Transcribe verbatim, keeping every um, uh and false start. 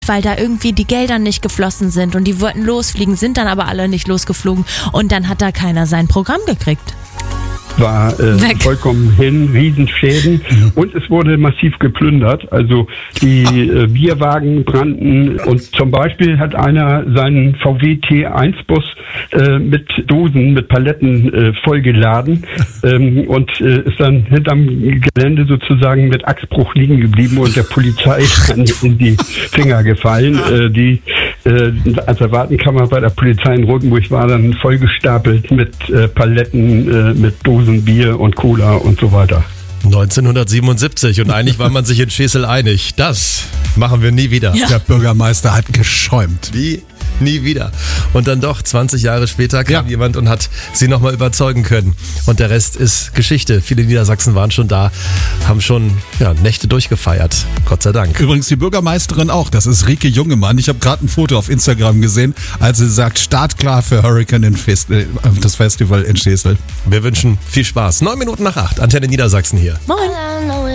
weil da irgendwie die Gelder nicht geflossen sind und die wollten losfliegen, sind dann aber alle nicht losgeflogen und dann hat da keiner sein Programm gekriegt. War äh, vollkommen hin, Riesenschäden und es wurde massiv geplündert. Also die äh, Bierwagen brannten und zum Beispiel hat einer seinen V W T eins Bus äh, mit Dosen, mit Paletten äh, vollgeladen ähm, und äh, ist dann hinterm Gelände sozusagen mit Achsbruch liegen geblieben und der Polizei ist dann in die Finger gefallen. Äh, die äh, als Erwartenkammer bei der Polizei in Rotenburg war dann vollgestapelt mit äh, Paletten, äh, mit Dosen Bier und Cola und so weiter. neunzehnhundertsiebenundsiebzig und eigentlich war man sich in Schesel einig. Das machen wir nie wieder. Ja. Der Bürgermeister hat geschäumt. Wie? Nie wieder. Und dann doch, zwanzig Jahre später kam ja. jemand und hat sie nochmal überzeugen können. Und der Rest ist Geschichte. Viele Niedersachsen waren schon da, haben schon ja, Nächte durchgefeiert. Gott sei Dank. Übrigens die Bürgermeisterin auch. Das ist Rike Jungemann. Ich habe gerade ein Foto auf Instagram gesehen, als sie sagt, startklar für Hurricane in Fest, äh, das Festival in Schesel. Wir wünschen viel Spaß. Neun Minuten nach acht. Antenne Niedersachsen hier. Moin.